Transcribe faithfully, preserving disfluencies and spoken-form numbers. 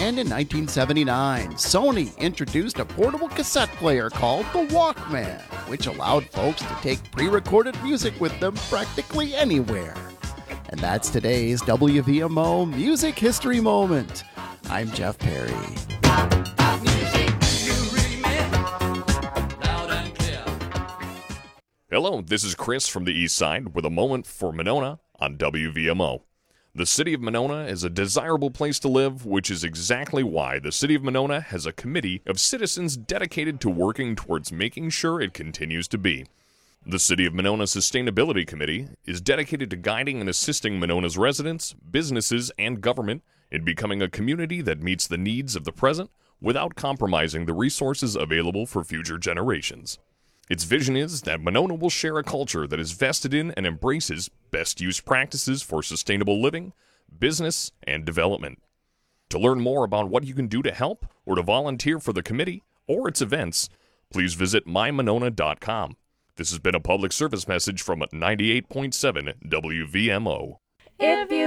And in nineteen seventy-nine, Sony introduced a portable cassette player called the Walkman, which allowed folks to take pre-recorded music with them practically anywhere. And that's today's W V M O Music History Moment. I'm Jeff Perry. Hello, this is Chris from the East Side with a moment for Monona on W V M O. The city of Monona is a desirable place to live, which is exactly why the city of Monona has a committee of citizens dedicated to working towards making sure it continues to be. The City of Monona Sustainability Committee is dedicated to guiding and assisting Monona's residents, businesses, and government in becoming a community that meets the needs of the present without compromising the resources available for future generations. Its vision is that Monona will share a culture that is vested in and embraces best use practices for sustainable living, business, and development. To learn more about what you can do to help or to volunteer for the committee or its events, please visit my monona dot com. This has been a public service message from ninety-eight point seven W V M O. If you